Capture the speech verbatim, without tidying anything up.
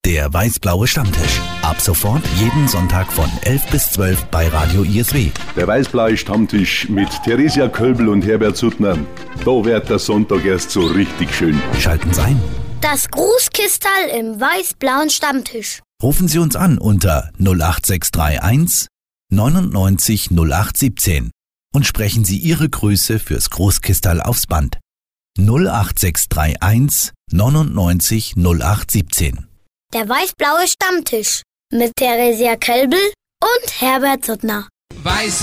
Der weiß-blaue Stammtisch. Ab sofort jeden Sonntag von elf bis zwölf bei Radio I S W. Der weiß-blaue Stammtisch mit Theresia Kölbl und Herbert Suttner. Da wird der Sonntag erst so richtig schön. Schalten Sie ein. Das Grußkistal im weiß-blauen Stammtisch. Rufen Sie uns an unter null acht sechs drei eins neunundneunzig null acht siebzehn und sprechen Sie Ihre Grüße fürs Großkistal aufs Band. null acht sechs drei eins neunundneunzig null acht siebzehn. Der weiß-blaue Stammtisch mit Theresia Kölbl und Herbert Suttner. Weiß